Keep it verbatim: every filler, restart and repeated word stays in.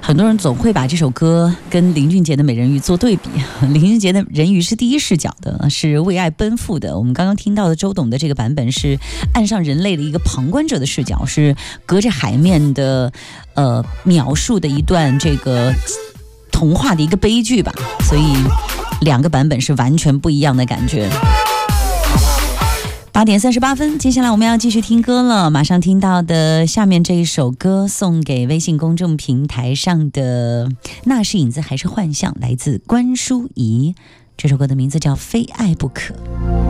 很多人总会把这首歌跟林俊杰的《美人鱼》做对比。林俊杰的《人鱼》是第一视角的，是为爱奔赴的。我们刚刚听到的周董的这个版本是岸上人类的一个旁观者的视角，是隔着海面的呃描述的一段这个童话的一个悲剧吧。所以两个版本是完全不一样的感觉。八点三十八分，接下来我们要继续听歌了。马上听到的下面这一首歌，送给微信公众平台上的那是影子还是幻象，来自关淑怡。这首歌的名字叫《非爱不可》。